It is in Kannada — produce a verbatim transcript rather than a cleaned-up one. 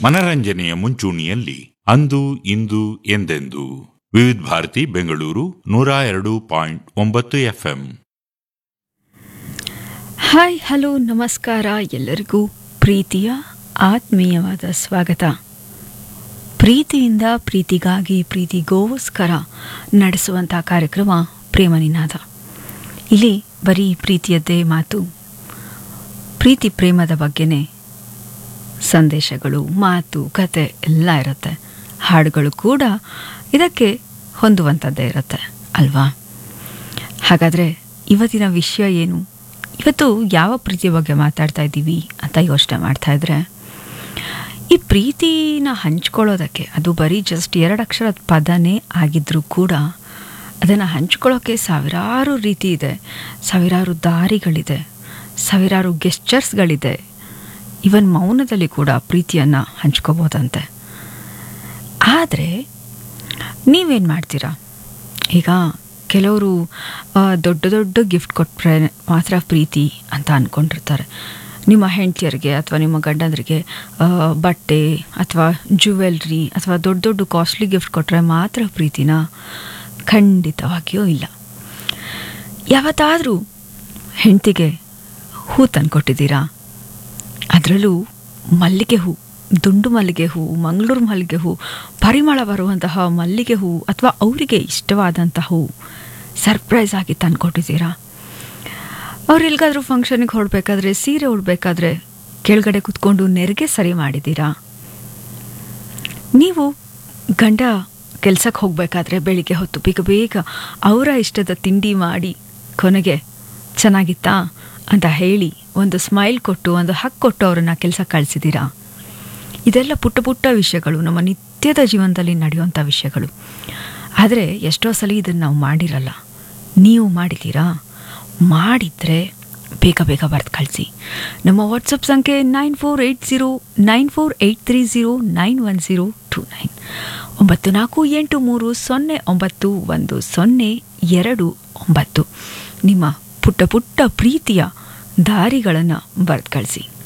ಮನರಂಜನೆಯ ಮುಂಚೂಣಿಯಲ್ಲಿ ಅಂದು ಇಂದು ಎಂದೆಂದು ವಿವಿಧ ಭಾರತಿ ಬೆಂಗಳೂರು ನೂರ ಎರಡು ಪಾಯಿಂಟ್ ಒಂಬತ್ತು ಎಫ್ಎಂ. ಹಾಯ್ ಹಲೋ ನಮಸ್ಕಾರ, ಎಲ್ಲರಿಗೂ ಪ್ರೀತಿಯ ಆತ್ಮೀಯವಾದ ಸ್ವಾಗತ. ಪ್ರೀತಿಯಿಂದ ಪ್ರೀತಿಗಾಗಿ ಪ್ರೀತಿಗೋಸ್ಕರ ನಡೆಸುವಂಥ ಕಾರ್ಯಕ್ರಮ ಪ್ರೇಮ ನಿನಾದ. ಇಲ್ಲಿ ಬರೀ ಪ್ರೀತಿಯದ್ದೇ ಮಾತು, ಪ್ರೀತಿ ಪ್ರೇಮದ ಬಗ್ಗೆನೇ ಸಂದೇಶಗಳು, ಮಾತು, ಕತೆ ಎಲ್ಲ ಇರುತ್ತೆ. ಹಾಡುಗಳು ಕೂಡ ಇದಕ್ಕೆ ಹೊಂದುವಂಥದ್ದೇ ಇರುತ್ತೆ ಅಲ್ವಾ? ಹಾಗಾದರೆ ಇವತ್ತಿನ ವಿಷಯ ಏನು? ಇವತ್ತು ಯಾವ ಪ್ರೀತಿಯ ಬಗ್ಗೆ ಮಾತಾಡ್ತಾ ಇದ್ದೀವಿ ಅಂತ ಯೋಚನೆ ಮಾಡ್ತಾ ಇದ್ರೆ, ಈ ಪ್ರೀತಿನ ಹಂಚ್ಕೊಳ್ಳೋದಕ್ಕೆ ಅದು ಬರೀ ಜಸ್ಟ್ ಎರಡು ಅಕ್ಷರದ ಪದನೇ ಆಗಿದ್ರೂ ಕೂಡ ಅದನ್ನು ಹಂಚ್ಕೊಳ್ಳೋಕ್ಕೆ ಸಾವಿರಾರು ರೀತಿ ಇದೆ, ಸಾವಿರಾರು ದಾರಿಗಳಿದೆ, ಸಾವಿರಾರು ಗೆಸ್ಚರ್ಸ್ಗಳಿದೆ. ಇವನ್ ಮೌನದಲ್ಲಿ ಕೂಡ ಪ್ರೀತಿಯನ್ನು ಹಂಚ್ಕೋಬೋದಂತೆ. ಆದರೆ ನೀವೇನು ಮಾಡ್ತೀರಾ? ಈಗ ಕೆಲವರು ದೊಡ್ಡ ದೊಡ್ಡ ಗಿಫ್ಟ್ ಕೊಟ್ಟರೆ ಮಾತ್ರ ಪ್ರೀತಿ ಅಂತ ಅಂದ್ಕೊಂಡಿರ್ತಾರೆ. ನಿಮ್ಮ ಹೆಂಡತಿಯರಿಗೆ ಅಥವಾ ನಿಮ್ಮ ಗಂಡಂದರಿಗೆ ಬಟ್ಟೆ ಅಥವಾ ಜ್ಯುವೆಲ್ರಿ ಅಥವಾ ದೊಡ್ಡ ದೊಡ್ಡ ಕಾಸ್ಟ್ಲಿ ಗಿಫ್ಟ್ ಕೊಟ್ಟರೆ ಮಾತ್ರ ಪ್ರೀತಿನ? ಖಂಡಿತವಾಗಿಯೂ ಇಲ್ಲ. ಯಾವತ್ತಾದರೂ ಹೆಂಡತಿಗೆ ಹೂ ತಂದುಕೊಟ್ಟಿದ್ದೀರಾ? ಅದರಲ್ಲೂ ಮಲ್ಲಿಗೆ ಹೂ, ದುಂಡು ಮಲ್ಲಿಗೆ ಹೂ, ಮಂಗಳೂರು ಮಲ್ಲಿಗೆ ಹೂ, ಪರಿಮಳ ಬರುವಂತಹ ಮಲ್ಲಿಗೆ ಹೂ ಅಥವಾ ಅವರಿಗೆ ಇಷ್ಟವಾದಂತಹ ಹೂ ಸರ್ಪ್ರೈಸ್ ಆಗಿ ತಂದುಕೊಟ್ಟಿದ್ದೀರಾ? ಅವ್ರು ಎಲ್ಲಿಗಾದ್ರೂ ಫಂಕ್ಷನಿಗೆ ಹೊರಡ್ಬೇಕಾದ್ರೆ, ಸೀರೆ ಉಡ್ಬೇಕಾದ್ರೆ ಕೆಳಗಡೆ ಕೂತ್ಕೊಂಡು ನೆರಿಗೆ ಸರಿ ಮಾಡಿದ್ದೀರಾ? ನೀವು ಗಂಡ ಕೆಲಸಕ್ಕೆ ಹೋಗಬೇಕಾದ್ರೆ ಬೆಳಿಗ್ಗೆ ಹೊತ್ತು ಬೇಗ ಬೇಗ ಅವರ ಇಷ್ಟದ ತಿಂಡಿ ಮಾಡಿ ಕೊನೆಗೆ ಚೆನ್ನಾಗಿತ್ತಾ ಅಂತ ಹೇಳಿ ಒಂದು ಸ್ಮೈಲ್ ಕೊಟ್ಟು ಒಂದು ಹಕ್ ಕೊಟ್ಟು ಅವರನ್ನು ಕೆಲಸ ಕಳಿಸಿದ್ದೀರಾ? ಇದೆಲ್ಲ ಪುಟ್ಟ ಪುಟ್ಟ ವಿಷಯಗಳು, ನಮ್ಮ ನಿತ್ಯದ ಜೀವನದಲ್ಲಿ ನಡೆಯುವಂಥ ವಿಷಯಗಳು. ಆದರೆ ಎಷ್ಟೋ ಸಲ ಇದನ್ನು ನಾವು ಮಾಡಿರಲ್ಲ. ನೀವು ಮಾಡಿದ್ದೀರಾ? ಮಾಡಿದರೆ ಬೇಗ ಬೇಗ ಬರೆದು ಕಳಿಸಿ. ನಮ್ಮ ವಾಟ್ಸಪ್ ಸಂಖ್ಯೆ nine four eight zero nine four eight three zero nine one zero to nine ಒಂಬತ್ತು ನಾಲ್ಕು ಎಂಟು ಮೂರು ಸೊನ್ನೆ ಒಂಬತ್ತು ಒಂದು ಸೊನ್ನೆ ಎರಡು ಒಂಬತ್ತು. ನಿಮ್ಮ ಪುಟ್ಟ ಪುಟ್ಟ ಪ್ರೀತಿಯ ದಾರಿಗಳನ್ನು ಬರೆದು ಕಳಿಸಿ.